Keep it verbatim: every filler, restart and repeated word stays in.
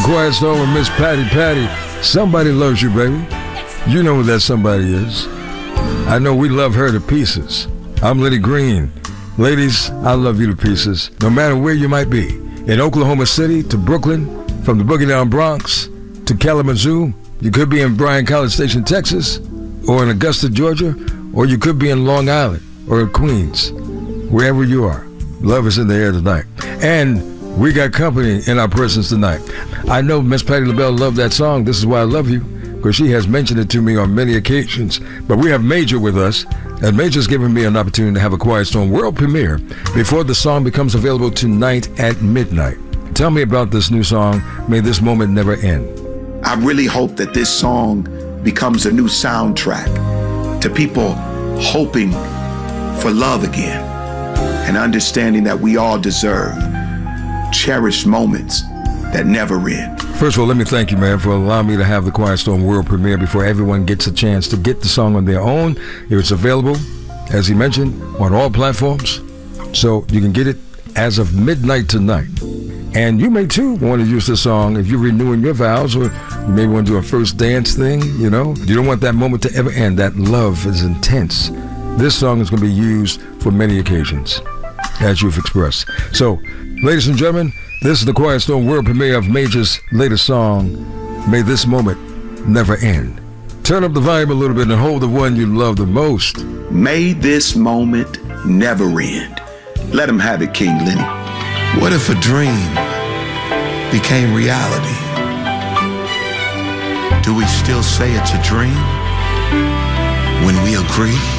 Quiet Storm with Miss Patty Patty. Somebody loves you, baby. You know who that somebody is. I know we love her to pieces. I'm Lenny Green. Ladies, I love you to pieces, no matter where you might be. In Oklahoma City to Brooklyn, from the Boogie Down Bronx to Kalamazoo. You could be in Bryan College Station, Texas, or in Augusta, Georgia, or you could be in Long Island or in Queens. Wherever you are, love is in the air tonight. And we got company in our presence tonight. I know Miss Patti LaBelle loved that song, This Is Why I Love You, because she has mentioned it to me on many occasions. But we have Major with us, and Major's given me an opportunity to have a Quiet Storm world premiere before the song becomes available tonight at midnight. Tell me about this new song, May This Moment Never End. I really hope that this song becomes a new soundtrack to people hoping for love again and understanding that we all deserve cherished moments that never end. First of all, let me thank you, man, for allowing me to have the Quiet Storm world premiere before everyone gets a chance to get the song on their own. It's available, as he mentioned, on all platforms, so you can get it as of midnight tonight. And you may, too, want to use this song if you're renewing your vows, or you may want to do a first dance thing, you know. You don't want that moment to ever end. That love is intense. This song is going to be used for many occasions, as you've expressed. So, ladies and gentlemen, this is the Quiet Storm world premiere of Major's latest song, May This Moment Never End. Turn up the volume a little bit and hold the one you love the most. May this moment never end. Let him have it, King Lenny. What if a dream became reality? Do we still say it's a dream when we agree?